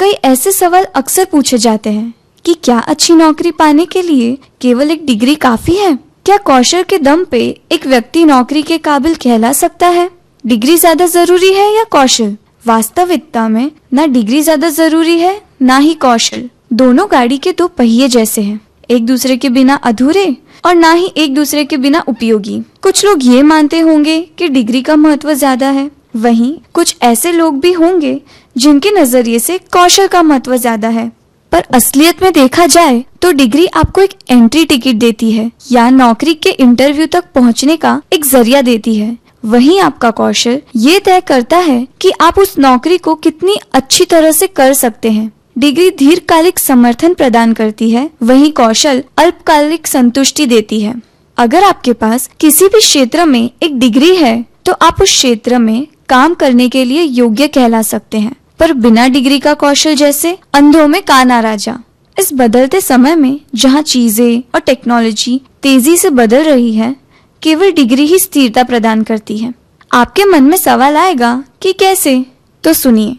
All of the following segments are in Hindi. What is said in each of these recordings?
कई ऐसे सवाल अक्सर पूछे जाते हैं कि क्या अच्छी नौकरी पाने के लिए केवल एक डिग्री काफी है? क्या कौशल के दम पे एक व्यक्ति नौकरी के काबिल कहला सकता है? डिग्री ज्यादा जरूरी है या कौशल? वास्तविकता में ना डिग्री ज्यादा जरूरी है ना ही कौशल। दोनों गाड़ी के दो पहिए जैसे हैं, एक दूसरे के बिना अधूरे और ना ही एक दूसरे के बिना उपयोगी। कुछ लोग ये मानते होंगे कि डिग्री का महत्व ज्यादा है, वहीं कुछ ऐसे लोग भी होंगे जिनके नजरिए से कौशल का महत्व ज्यादा है। पर असलियत में देखा जाए तो डिग्री आपको एक एंट्री टिकट देती है या नौकरी के इंटरव्यू तक पहुंचने का एक जरिया देती है। वहीं आपका कौशल ये तय करता है कि आप उस नौकरी को कितनी अच्छी तरह से कर सकते हैं। डिग्री दीर्घकालिक समर्थन प्रदान करती है, वहीं कौशल अल्पकालिक संतुष्टि देती है। अगर आपके पास किसी भी क्षेत्र में एक डिग्री है तो आप उस क्षेत्र में काम करने के लिए योग्य कहला सकते हैं, पर बिना डिग्री का कौशल जैसे अंधों में काना राजा। इस बदलते समय में जहां चीजें और टेक्नोलॉजी तेजी से बदल रही है, केवल डिग्री ही स्थिरता प्रदान करती है। आपके मन में सवाल आएगा कि कैसे? तो सुनिए,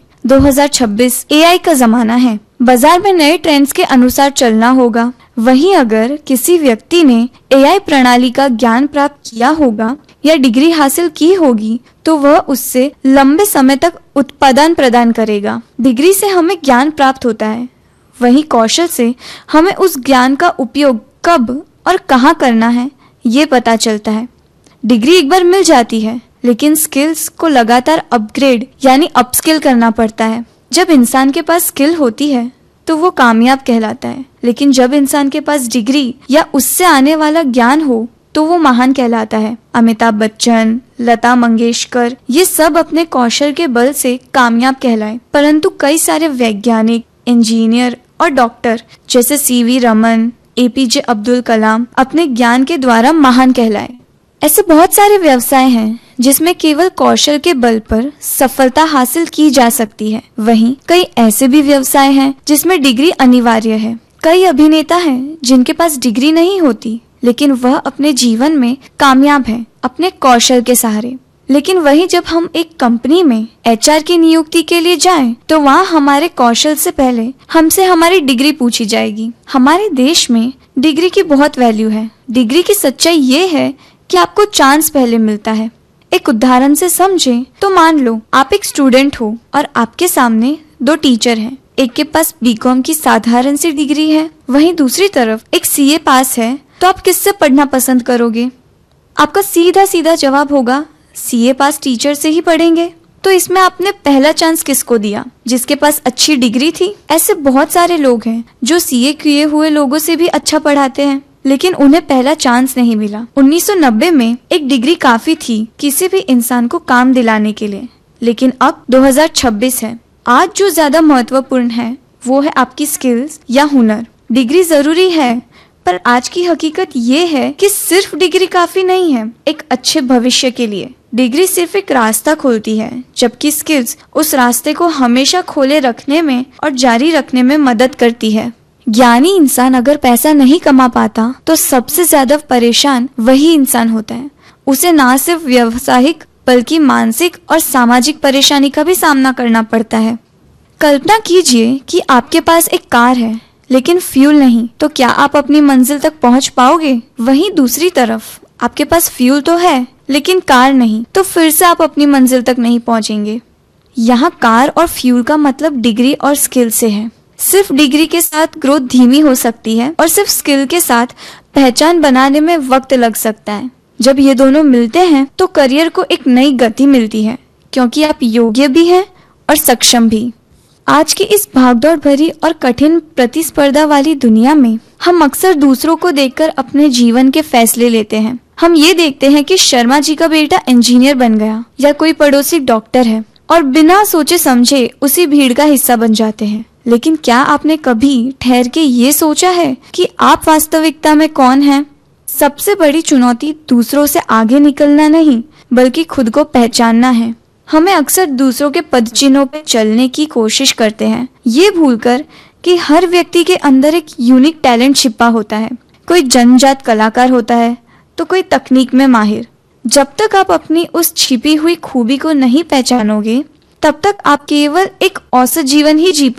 2026 एआई का जमाना है। बाजार में नए ट्रेंड्स के अनुसार चलना होगा। वहीं अगर किसी व्यक्ति ने एआई प्रणाली का ज्ञान प्राप्त किया होगा या डिग्री हासिल की होगी तो वह उससे लंबे समय तक उत्पादन प्रदान करेगा। डिग्री से हमें ज्ञान प्राप्त होता है, वहीं कौशल से हमें उस ज्ञान का उपयोग कब और कहाँ करना है ये पता चलता है। डिग्री एक बार मिल जाती है, लेकिन स्किल्स को लगातार अपग्रेड यानी अपस्किल करना पड़ता है। जब इंसान के पास स्किल होती है तो वो कामयाब कहलाता है, लेकिन जब इंसान के पास डिग्री या उससे आने वाला ज्ञान हो तो वो महान कहलाता है। अमिताभ बच्चन, लता मंगेशकर, ये सब अपने कौशल के बल से कामयाब कहलाए, परंतु कई सारे वैज्ञानिक, इंजीनियर और डॉक्टर जैसे सीवी रमन, एपीजे अब्दुल कलाम अपने ज्ञान के द्वारा महान कहलाए। ऐसे बहुत सारे व्यवसाय हैं जिसमें केवल कौशल के बल पर सफलता हासिल की जा सकती है। वहीं कई ऐसे भी व्यवसाय हैं जिसमें डिग्री अनिवार्य है। कई अभिनेता हैं जिनके पास डिग्री नहीं होती, लेकिन वह अपने जीवन में कामयाब है अपने कौशल के सहारे। लेकिन वहीं जब हम एक कंपनी में एचआर की नियुक्ति के लिए जाएं, तो वहाँ हमारे कौशल से पहले हमसे हमारी डिग्री पूछी जाएगी। हमारे देश में डिग्री की बहुत वैल्यू है। डिग्री की सच्चाई ये है कि आपको चांस पहले मिलता है। एक उदाहरण से समझें तो मान लो आप एक स्टूडेंट हो और आपके सामने दो टीचर हैं। एक के पास बीकॉम की साधारण सी डिग्री है, वहीं दूसरी तरफ एक सीए पास है, तो आप किससे पढ़ना पसंद करोगे? आपका सीधा सीधा जवाब होगा सीए पास टीचर से ही पढ़ेंगे। तो इसमें आपने पहला चांस किसको दिया? जिसके पास अच्छी डिग्री थी। ऐसे बहुत सारे लोग हैं जो सीए किए हुए लोगों से भी अच्छा पढ़ाते हैं, लेकिन उन्हें पहला चांस नहीं मिला। 1990 में एक डिग्री काफी थी किसी भी इंसान को काम दिलाने के लिए, लेकिन अब 2026 है। आज जो ज्यादा महत्वपूर्ण है वो है आपकी स्किल्स या हुनर। डिग्री जरूरी है, पर आज की हकीकत ये है कि सिर्फ डिग्री काफी नहीं है एक अच्छे भविष्य के लिए। डिग्री सिर्फ एक रास्ता खोलती है, जबकि स्किल्स उस रास्ते को हमेशा खोले रखने में और जारी रखने में मदद करती है। ज्ञानी इंसान अगर पैसा नहीं कमा पाता तो सबसे ज्यादा परेशान वही इंसान होता है। उसे ना सिर्फ व्यावसायिक बल्कि मानसिक और सामाजिक परेशानी का भी सामना करना पड़ता है। कल्पना कीजिए कि आपके पास एक कार है लेकिन फ्यूल नहीं, तो क्या आप अपनी मंजिल तक पहुंच पाओगे? वहीं दूसरी तरफ आपके पास फ्यूल तो है लेकिन कार नहीं, तो फिर से आप अपनी मंजिल तक नहीं पहुंचेंगे। यहाँ कार और फ्यूल का मतलब डिग्री और स्किल से है। सिर्फ डिग्री के साथ ग्रोथ धीमी हो सकती है और सिर्फ स्किल के साथ पहचान बनाने में वक्त लग सकता है। जब ये दोनों मिलते हैं तो करियर को एक नई गति मिलती है, क्योंकि आप योग्य भी हैं और सक्षम भी। आज की इस भागदौड़ भरी और कठिन प्रतिस्पर्धा वाली दुनिया में हम अक्सर दूसरों को देखकर अपने जीवन के फैसले लेते हैं। हम ये देखते हैं कि शर्मा जी का बेटा इंजीनियर बन गया या कोई पड़ोसी डॉक्टर है, और बिना सोचे समझे उसी भीड़ का हिस्सा बन जाते हैं। लेकिन क्या आपने कभी ठहर के ये सोचा है कि आप वास्तविकता में कौन हैं? सबसे बड़ी चुनौती दूसरों से आगे निकलना नहीं, बल्कि खुद को पहचानना है। हमें अक्सर दूसरों के पदचिन्हों पे चलने की कोशिश करते हैं, ये भूलकर कि हर व्यक्ति के अंदर एक यूनिक टैलेंट छिपा होता है। कोई जन्मजात कलाकार होता है तो कोई तकनीक में माहिर। जब तक आप अपनी उस छिपी हुई खूबी को नहीं पहचानोगे, तब तक आप केवल एक औसत जीवन ही जी